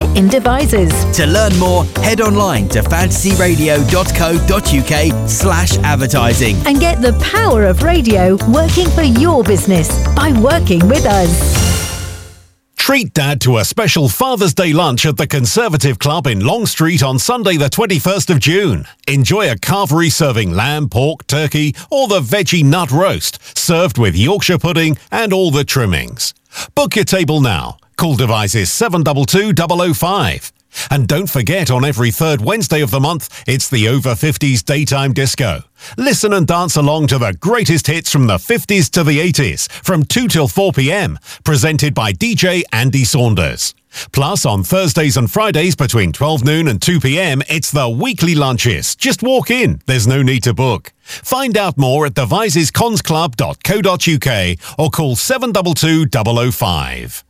in Devizes. To learn more, head online to fantasyradio.co.uk/advertising. And get the power of radio working for your business by working with us. Treat Dad to a special Father's Day lunch at the Conservative Club in Long Street on Sunday the 21st of June. Enjoy a carvery serving lamb, pork, turkey or the veggie nut roast, served with Yorkshire pudding and all the trimmings. Book your table now. Call Devizes 722 005. And don't forget, on every third Wednesday of the month, it's the Over 50s Daytime Disco. Listen and dance along to the greatest hits from the 50s to the 80s, from 2 till 4 p.m, presented by DJ Andy Saunders. Plus, on Thursdays and Fridays between 12 noon and 2 p.m, it's the weekly lunches. Just walk in. There's no need to book. Find out more at devisesconsclub.co.uk or call 722 005.